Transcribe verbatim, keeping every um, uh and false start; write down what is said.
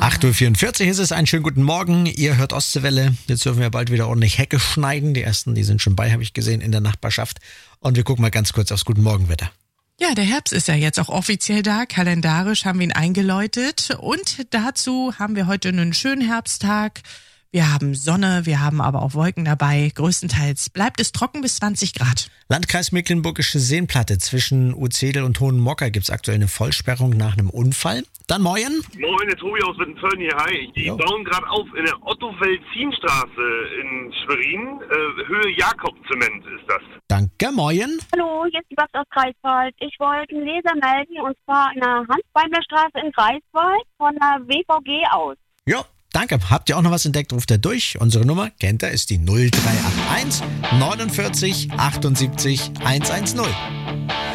acht Uhr vierundvierzig ist es, einen schönen guten Morgen. Ihr hört Ostseewelle. Jetzt dürfen wir bald wieder ordentlich Hecke schneiden. Die ersten, die sind schon bei, habe ich gesehen, in der Nachbarschaft. Und wir gucken mal ganz kurz aufs Guten Morgenwetter. Ja, der Herbst ist ja jetzt auch offiziell da. Kalendarisch haben wir ihn eingeläutet. Und dazu haben wir heute einen schönen Herbsttag. Wir haben Sonne, wir haben aber auch Wolken dabei. Größtenteils bleibt es trocken bis zwanzig Grad. Landkreis Mecklenburgische Seenplatte. Zwischen Urzedel und Hohenmokka gibt es aktuell eine Vollsperrung nach einem Unfall. Dann Moin. Moin, der Tobi aus Wittenfölln hier. Hi. Die Jo. bauen gerade auf in der Ottofeld-Zienstraße in Schwerin. Äh, Höhe Jakob-Zement ist das. Danke, Moin. Hallo, hier ist die Babs aus Greifswald. Ich wollte einen Leser melden, und zwar in der Hans-Beimler-Straße in Greifswald von der W V G aus. Ja, danke. Habt ihr auch noch was entdeckt? Ruft er durch. Unsere Nummer, kennt ihr, ist die null drei acht eins neunundvierzig achtundsiebzig hundertzehn.